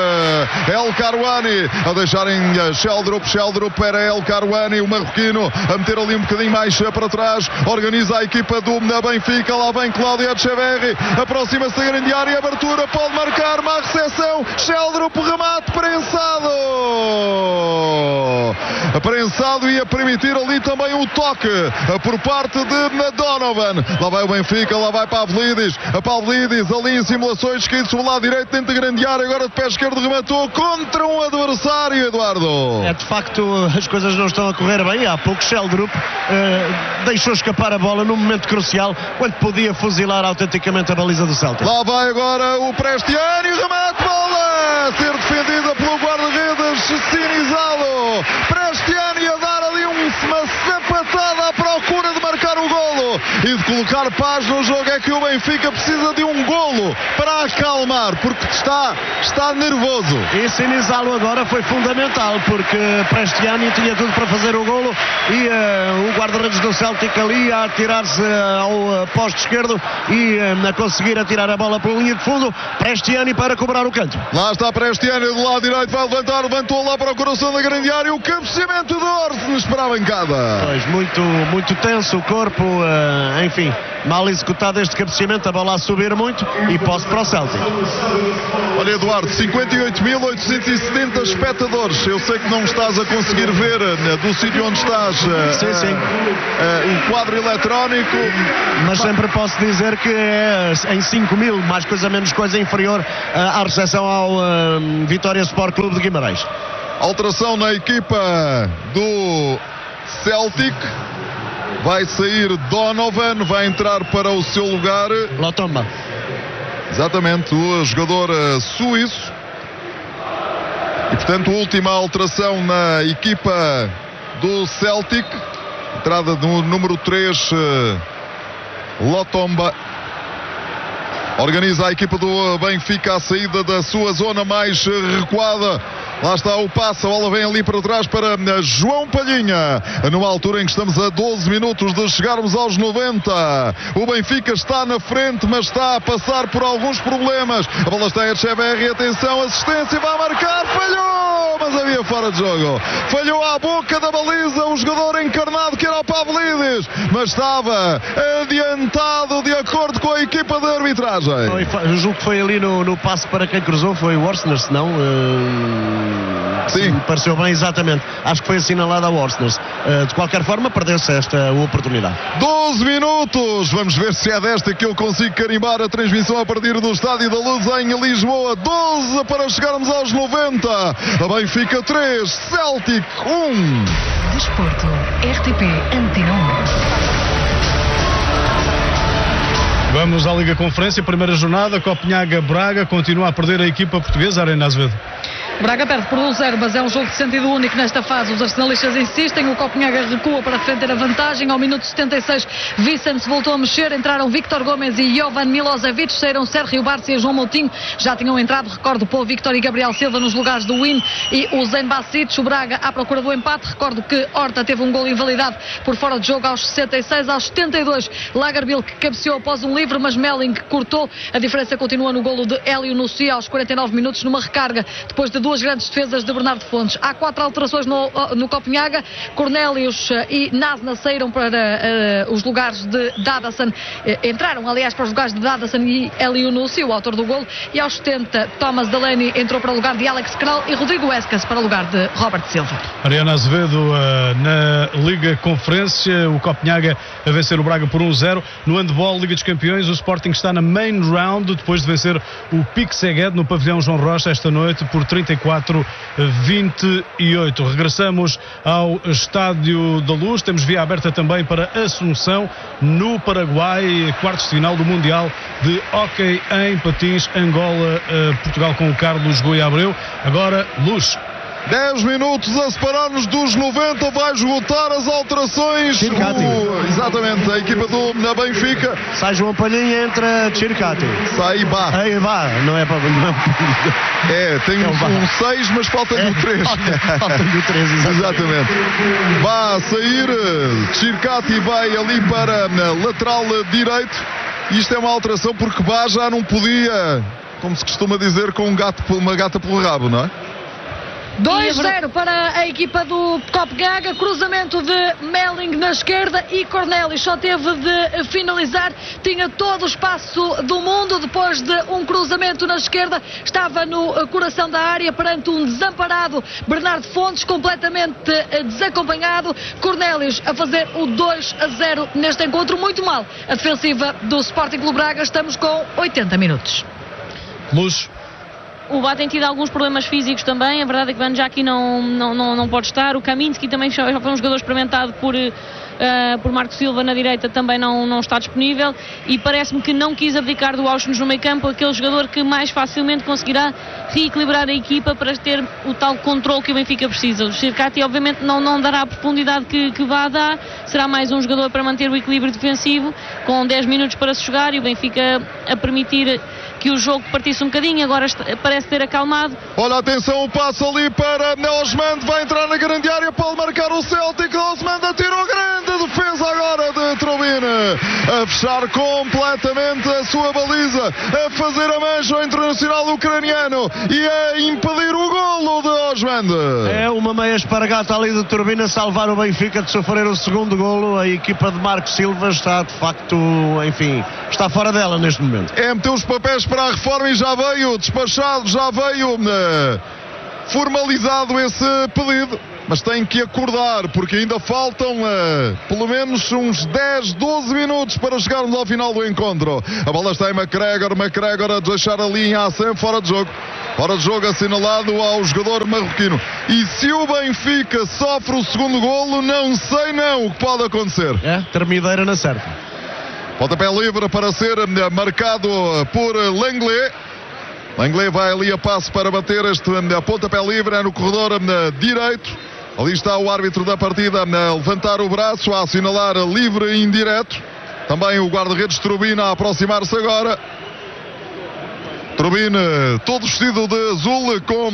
uh, El Karouani, a deixarem uh, Sheldrup, Sheldrup para El Karouani, o marroquino, a meter ali um bocadinho mais para trás, organiza a equipa do Benfica, lá vem Cláudio Echeverri, aproxima-se da grande área, abertura, pode marcar, má recepção, Sheldrup, remate prensado, prensado e a permitir ali também o toque por parte de Donovan. Lá vai o Benfica, lá vai Pavlidis, a Pavlidis ali em simulações, que sobre o lado direito dentro da grande área, agora de pé esquerdo rematou contra um adversário, Eduardo. É, de facto as coisas não estão a correr bem. Há pouco Sheldrup uh, deixou escapar a bola num momento crucial, quando podia fuzilar autenticamente a baliza do Celtic. Lá vai agora o Prestiani, remate, bola a ser defendida pelo guarda-redes Sinizalo. Prestiani a dar ali uma sapatada à procura de marcar o golo e de colocar paz no jogo. É que o Benfica precisa de um golo para acalmar, porque está, está nervoso. E sinalizá-lo agora foi fundamental, porque Prestiani tinha tudo para fazer o golo e uh, o guarda-redes do Celtic ali a atirar-se uh, ao uh, poste esquerdo e uh, a conseguir atirar a bola pela linha de fundo. Prestiani para cobrar o canto. Lá está Prestiani do lado direito, vai levantar, levantou lá para o coração da grande área. O cabeceamento de Orsnes para a bancada. Pois, muito, muito tenso o corpo, uh, enfim, mal executado este cabeceamento, a bola a subir muito e posse para o Celtic. Olha, Eduardo, cinquenta e oito mil oitocentos e setenta espectadores. Eu sei que não estás a conseguir ver uh, do sítio onde estás uh, sim, sim. Uh, uh, o quadro eletrónico, mas sempre posso dizer que é em cinco mil, mais coisa menos coisa, inferior uh, à recepção ao uh, Vitória Sport Clube de Guimarães. Alteração na equipa do Celtic. Vai sair Donovan, vai entrar para o seu lugar Lotomba. Exatamente, o jogador uh, suíço. E portanto, última alteração na equipa do Celtic. Entrada do número três, uh, Lotomba. Organiza a equipa do Benfica a saída da sua zona mais recuada. Lá está o passe, a bola vem ali para trás para João Palhinha, numa altura em que estamos a doze minutos de chegarmos aos noventa. O Benfica está na frente, mas está a passar por alguns problemas. A bola está em Echeverri, atenção, assistência, vai marcar, falhou, mas havia fora de jogo. Falhou à boca da baliza o jogador encarnado que era o Pavlidis, mas estava adiantado de acordo com a equipa de arbitragem. Eu julgo que foi ali no, no passe para quem cruzou, foi o Orsner, se não... Uh... Sim. Me pareceu bem, exatamente. Acho que foi assinalado ao Orsners. Uh, de qualquer forma, perdeu-se esta oportunidade. doze minutos. Vamos ver se é desta que eu consigo carimbar a transmissão a partir do Estádio da Luz em Lisboa. doze para chegarmos aos noventa. A Benfica três, Celtic um. Desporto, R T P Antena um. Vamos à Liga Conferência, primeira jornada, Copenhaga-Braga, continua a perder a equipa portuguesa, Arena Azevedo. Braga perde por um zero, mas é um jogo de sentido único nesta fase. Os arsenalistas insistem, o Copenhaga recua para defender a vantagem. Ao minuto setenta e seis, Vicente voltou a mexer, entraram Victor Gomes e Jovan Milosevic, saíram Sérgio Barça e João Moutinho, já tinham entrado, recordo, Paul Victor e Gabriel Silva nos lugares do Win e o Zen Basic. O Braga à procura do empate, recordo que Horta teve um gol invalidado por fora de jogo aos sessenta e seis. Aos setenta e dois, Lagerbill que cabeceou após um livre, mas Melling cortou. A diferença continua no golo de Hélio Nucia aos quarenta e nove minutos, numa recarga, depois de duas grandes defesas de Bernardo Fontes. Há quatro alterações no, no Copenhaga. Cornélios e Nasna saíram para uh, os lugares de Dadasson, uh, entraram aliás para os lugares de Dadasson e Hélio Nucia, o autor do golo, e aos setenta, Thomas Delaney entrou para o lugar de Alex Kral e Rodrigo Escas para o lugar de Robert Silva. Ariana Azevedo, uh, na Liga Conferência, o Copenhaga a vencer o Braga por um zero. No handball, Liga dos Campeões, o Sporting está na main round depois de vencer o Pique Szeged no pavilhão João Rocha esta noite por trinta e quatro a vinte e oito. Regressamos ao Estádio da Luz, temos via aberta também para Assunção, no Paraguai, quartos de final do Mundial de Hóquei em Patins, Angola, Portugal com o Carlos Goia Abreu. Agora, Luz. dez minutos a separar-nos dos noventa, vai esgotar as alterações. O, exatamente, a equipa do na Benfica. Sai João Palhinha, entra Chiricati. Sai Bá. Aí Bá, não é para. É, tem é um seis, mas falta-lhe o três. Falta-lhe o três, exatamente. Vai a sair, Chiricati vai ali para lateral direito. Isto é uma alteração porque Bá já não podia, como se costuma dizer, com um gato, uma gata pelo rabo, não é? dois zero para a equipa do Copenhaga, cruzamento de Melling na esquerda e Cornélios só teve de finalizar, tinha todo o espaço do mundo depois de um cruzamento na esquerda, estava no coração da área perante um desamparado Bernardo Fontes, completamente desacompanhado. Cornélios a fazer o dois a zero neste encontro, muito mal a defensiva do Sporting Clube Braga. Estamos com oitenta minutos. Luz. O Bá tem tido alguns problemas físicos também. A verdade é que Van Jaki não, não, não, não pode estar. O Kaminski também já foi um jogador experimentado por, uh, por Marco Silva na direita, também não, não está disponível. E parece-me que não quis abdicar do Auschwitz no meio campo, aquele jogador que mais facilmente conseguirá reequilibrar a equipa para ter o tal controle que o Benfica precisa. O Circati obviamente não, não dará a profundidade que, que vá dar. Será mais um jogador para manter o equilíbrio defensivo, com dez minutos para se jogar, e o Benfica a permitir que o jogo partisse um bocadinho. Agora parece ter acalmado. Olha, atenção, o passo ali para Osmand, vai entrar na grande área, pode marcar o Celtic. Osmand atirou, grande defesa agora de Trubin, a fechar completamente a sua baliza, a fazer a mancha ao internacional ucraniano e a impedir o golo de Osmand. É uma meia espargata ali de Trubin a salvar o Benfica de sofrer o segundo golo. A equipa de Marco Silva está de facto, enfim, está fora dela neste momento. É meter os papéis para a reforma e já veio despachado, já veio uh, formalizado esse pedido, mas tem que acordar, porque ainda faltam uh, pelo menos uns dez, doze minutos para chegarmos ao final do encontro. A bola está em McGregor, McGregor a deixar ali em ação, fora de jogo. Fora de jogo assinalado ao jogador marroquino. E se o Benfica sofre o segundo golo, não sei não o que pode acontecer. É, termideira na certa. Pontapé livre para ser marcado por Lenglet. Lenglet vai ali a passo para bater este pontapé livre, é no corredor direito. Ali está o árbitro da partida a levantar o braço, a assinalar livre e indireto. Também o guarda-redes Trubin a aproximar-se agora. Trubin todo vestido de azul, com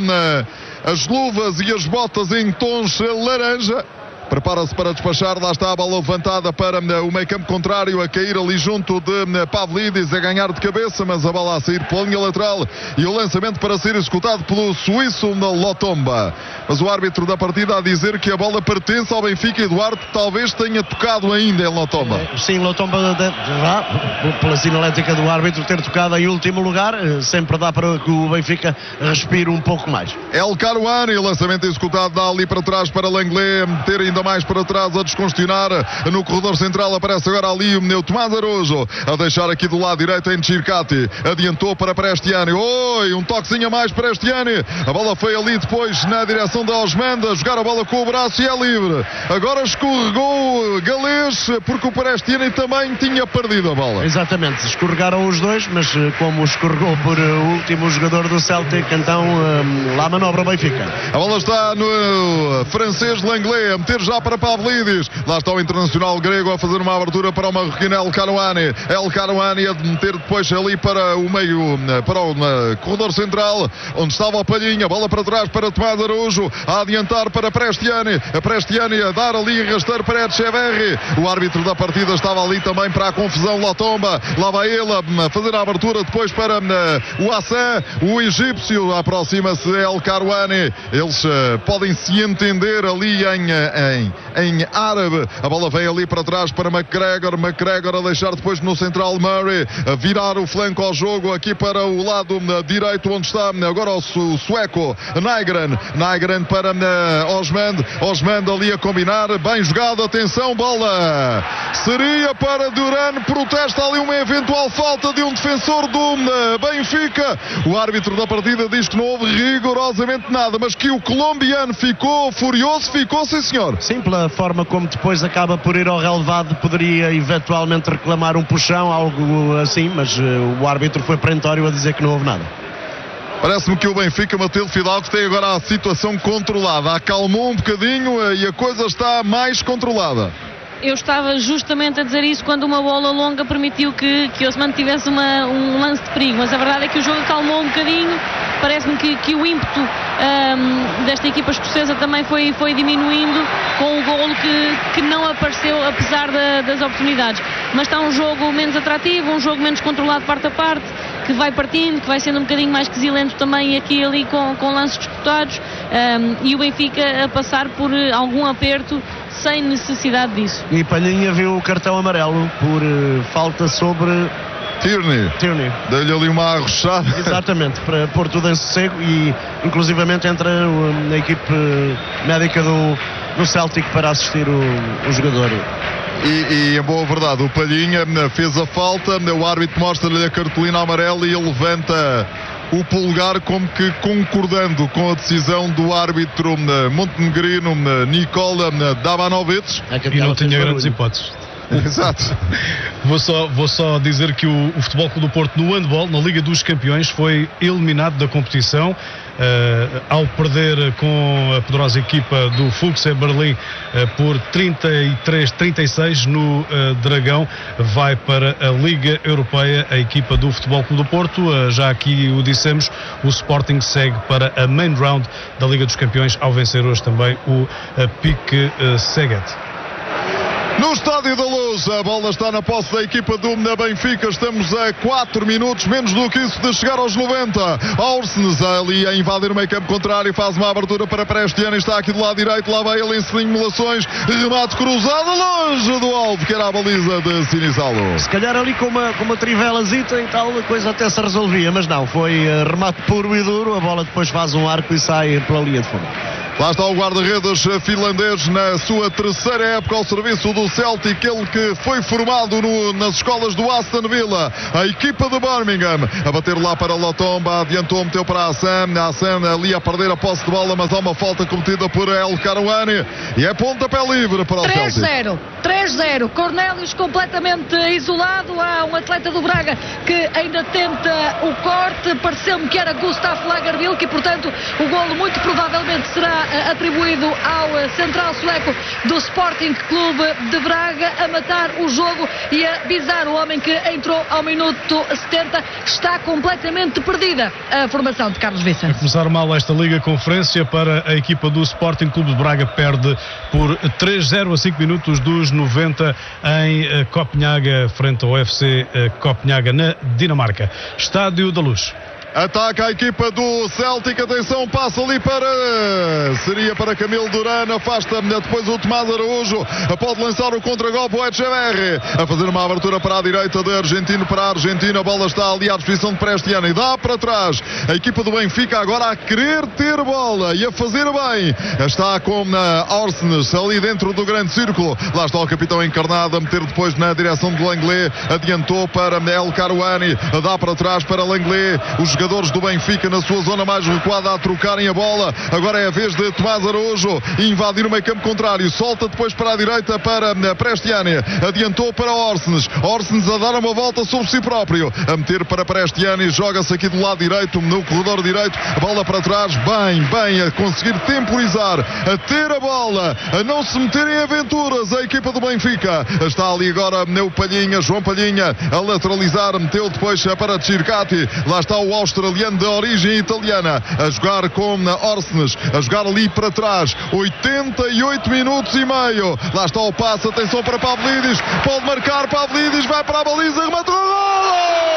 as luvas e as botas em tons laranja. Prepara-se para despachar, lá está a bola levantada para o meio campo contrário, a cair ali junto de Pavlidis, a ganhar de cabeça, mas a bola a sair pela linha lateral e o lançamento para ser executado pelo suíço na Lotomba. Mas o árbitro da partida a dizer que a bola pertence ao Benfica e Duarte talvez tenha tocado ainda em Lotomba. Sim, Lotomba já, pela sinalética do árbitro, ter tocado em último lugar, sempre dá para que o Benfica respire um pouco mais. El Karouani, lançamento executado, dá ali para trás para Lenglet, ter ainda mais para trás a descongestionar no corredor central. Aparece agora ali o Tomás Araújo a deixar aqui do lado direito em Circati, adiantou para Prestiani. Oi, um toquezinho a mais para Prestiani, a bola foi ali depois na direção de Osmand, a jogar a bola com o braço e é livre. Agora escorregou o galês, porque o Prestiani também tinha perdido a bola. Exatamente, escorregaram os dois, mas como escorregou por o último jogador do Celtic, então um, lá manobra o Benfica. A bola está no francês Lenglet, a meter já para Pavlidis. Lá está o internacional grego a fazer uma abertura para o marroquino El Karouani. El Karouani a meter depois ali para o meio, para o corredor central, onde estava o Palhinha. Bola para trás para Tomás Araújo, a adiantar para Prestiani. A Prestiani a dar ali e rasteiro para Etcheverry. O árbitro da partida estava ali também para a confusão. Lotomba, lá vai ele a fazer a abertura depois para o Hassan, o egípcio. Aproxima-se El Karouani. Eles uh, podem se entender ali em, em em árabe. A bola vem ali para trás para McGregor. McGregor a deixar depois no central Murray, a virar o flanco ao jogo aqui para o lado direito, onde está agora o sueco Nygren. Nygren para Osmand. Osmand ali a combinar, bem jogado, atenção, bola seria para Duran, protesta ali uma eventual falta de um defensor do Benfica. O árbitro da partida diz que não houve rigorosamente nada, mas que o colombiano ficou furioso, ficou, sim senhor. Sim, pela forma como depois acaba por ir ao relevado, poderia eventualmente reclamar um puxão, algo assim, mas uh, o árbitro foi perentório a dizer que não houve nada. Parece-me que o Benfica, Matilde Fidalgo, tem agora a situação controlada, acalmou um bocadinho uh, e a coisa está mais controlada. Eu estava justamente a dizer isso quando uma bola longa permitiu que, que Osman tivesse uma, um lance de perigo, mas a verdade é que o jogo acalmou um bocadinho. Parece-me que, que o ímpeto um, desta equipa escocesa também foi, foi diminuindo com o golo que, que não apareceu apesar da, das oportunidades. Mas está um jogo menos atrativo, um jogo menos controlado parte a parte, que vai partindo, que vai sendo um bocadinho mais quesilento também aqui e ali com, com lances disputados, um, e o Benfica a passar por algum aperto sem necessidade disso. E Palhinha viu o cartão amarelo por uh, falta sobre Tierney. Tierney. Deu-lhe ali uma arrochada. Exatamente, para pôr tudo em sossego, e inclusivamente entra uh, a equipe médica do, do Celtic para assistir o, o jogador. E, e em boa verdade, o Palhinha fez a falta, o árbitro mostra-lhe a cartolina amarela e ele levanta o polegar como que concordando com a decisão do árbitro montenegrino Nikola Dabanovic. E não tinha grandes hipóteses. Exato. Vou só, vou só dizer que o, o Futebol Clube do Porto no handball, na Liga dos Campeões, foi eliminado da competição uh, ao perder com a poderosa equipa do Füchse Berlim uh, por trinta e três a trinta e seis no uh, Dragão. Vai para a Liga Europeia a equipa do Futebol Clube do Porto. Uh, já aqui o dissemos, o Sporting segue para a main round da Liga dos Campeões ao vencer hoje também o uh, Pique uh, Szeged. No Estádio da Luz, a bola está na posse da equipa do Benfica. Estamos a quatro minutos, menos do que isso, de chegar aos noventa. Orsnes ali a invadir o meio campo contrário, faz uma abertura para Prestiani, está aqui do lado direito, lá vai ele em simulações, remate cruzado longe do alvo, que era a baliza de Sinisalo. Se calhar ali com uma, com uma trivelazita e tal, a coisa até se resolvia, mas não, foi uh, remate puro e duro, a bola depois faz um arco e sai pela linha de fundo. Lá está o guarda-redes finlandês na sua terceira época ao serviço do Celtic, ele que foi formado no, nas escolas do Aston Villa. A equipa de Birmingham a bater lá para Lotomba, adiantou, meteu para a Hassan, a Hassan ali a perder a posse de bola, mas há uma falta cometida por El Karouani e é pontapé livre para o Celtic. três zero, três zero, Cornélios completamente isolado, há um atleta do Braga que ainda tenta o corte, pareceu-me que era Gustav Lagerbielke e portanto o golo muito provavelmente será atribuído ao central sueco do Sporting Clube de Braga, a matar o jogo e a bizar o homem que entrou ao minuto setenta. Está completamente perdida a formação de Carlos Vicente. A começar mal esta Liga Conferência para a equipa do Sporting Clube de Braga, perde por três zero a cinco minutos dos noventa em Copenhaga, frente ao F C Copenhaga na Dinamarca. Estádio da Luz. Ataca a equipa do Celtic, atenção, passa ali para, seria para Camilo Duran, afasta depois o Tomás Araújo, pode lançar o contragolpe o Echeverri, a fazer uma abertura para a direita de Argentino para a Argentina, a bola está ali à disposição de Prestiani, dá para trás, a equipa do Benfica agora a querer ter bola e a fazer bem, está com a Orsnes ali dentro do grande círculo, lá está o capitão encarnado a meter depois na direção de Langlais, adiantou para El Karouani, dá para trás para Langlais, os jogadores do Benfica na sua zona mais recuada a trocarem a bola, agora é a vez de Tomás Araújo invadir o meio campo contrário, solta depois para a direita para Prestiani, adiantou para Orsnes, Orsnes a dar uma volta sobre si próprio, a meter para Prestiani, joga-se aqui do lado direito, no corredor direito, a bola para trás, bem, bem, a conseguir temporizar, a ter a bola, a não se meter em aventuras a equipa do Benfica, está ali agora o Palhinha, João Palhinha a lateralizar, meteu depois para Circati, lá está o australiano de origem italiana, a jogar com Orsnes, a jogar ali para trás, oitenta e oito minutos e meio, lá está o passe, atenção para Pavlidis, pode marcar Pavlidis, vai para a baliza, rematou, gol!